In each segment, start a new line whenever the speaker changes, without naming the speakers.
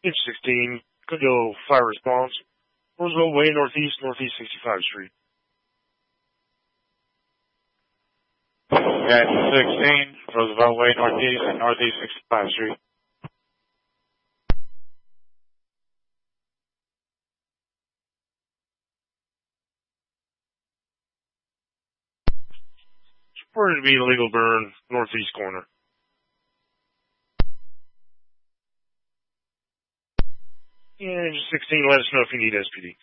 H16, Cordell Fire Response, Roosevelt Way, Northeast 65th Street.
Cat 16, Roosevelt Way, Northeast 65th Street.
Reported to be illegal burn, northeast corner. And 16, let us know if you need SPD.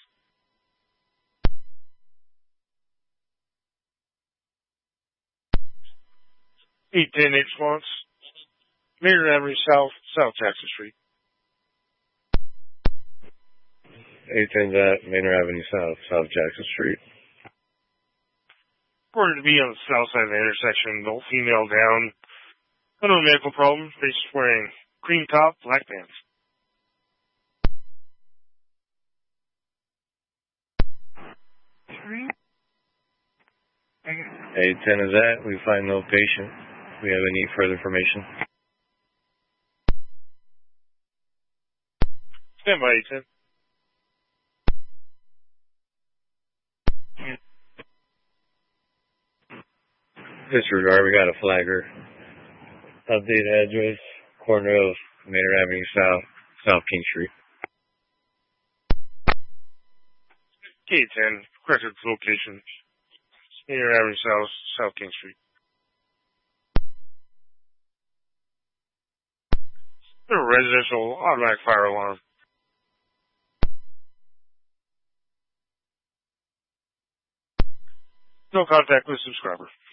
810 response, Maynard Avenue South, South Jackson Street.
810 at Maynard Avenue South, South Jackson Street.
Reported to be on the south side of the intersection, adult female down, unknown medical problem, face wearing cream top, black pants.
Hey, 10 is that. We find no patient. We have any further information?
Stand by, 810.
Disregard, we got a flagger. Update address, corner of Maynard Avenue South, South King Street.
K10, corrected location. Maynard Avenue South, South King Street. A residential automatic fire alarm. No contact with subscriber.